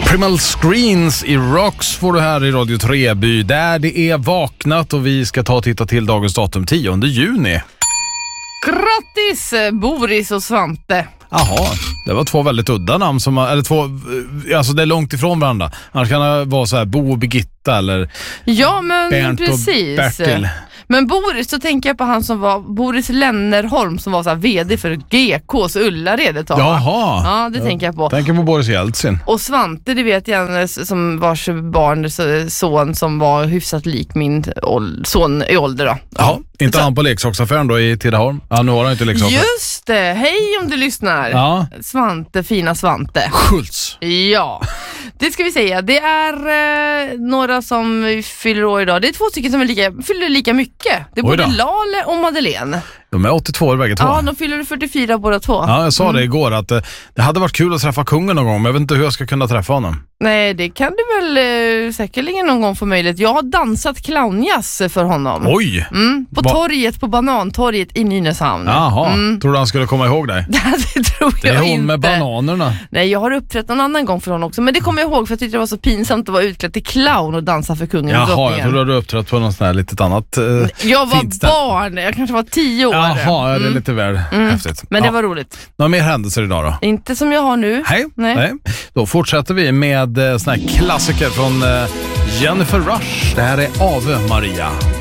Primal Screens i Rocks får du här i Radio Treby, där det är vaknat och vi ska ta och titta till dagens datum 10 juni. Grattis Boris och Svante. Jaha, det var två väldigt udda namn som, eller två, alltså det är långt ifrån varandra. Annars kan det vara så här Bo och Birgitta eller ja, men Bernt precis. och Bertil. Men Boris, så tänker jag på han som var Boris Lennerholm som var så här vd för GKs Ullared ett tag. Jaha. Ja, det tänker jag på. Tänker på Boris Jeltsin. Och Svante, det vet jag, som vars son som var hyfsat lik min son i ålder då. Ja, inte så. Han på leksaksaffären då i Tidaholm. Ja, nu har han inte leksaker. Just det, hej om du lyssnar. Ja. Svante, fina Svante. Schultz. Ja, det ska vi säga. Det är några som fyller år idag. Det är två stycken som fyller lika mycket. Det är både Lale och Madeleine. De är 82 år bägge två. Ja, de fyller 44 båda två. Ja, jag sa det igår att det hade varit kul att träffa kungen någon gång, men jag vet inte hur jag ska kunna träffa honom. Nej, det kan du väl säkerligen någon gång få möjlighet. Jag har dansat clownjazz för honom. Oj! På torget, på Banantorget i Nynäshamn. Jaha, tror du han skulle komma ihåg dig? Det tror jag inte. Det är hon med bananerna. Nej, jag har uppträtt någon annan gång för honom också. Men det kommer jag ihåg för jag tyckte det var så pinsamt att vara utklädd till clown och dansa för kungen. Jaha, jag tror du hade uppträtt på något sånt här litet annat jag var barn, jag kanske var 10 år. Jaha, det är lite väl häftigt. Men det var roligt. Några mer händelser idag då? Inte som jag har nu. Nej. Då fortsätter vi med såna här klassiker från Jennifer Rush. Det här är Ave Maria.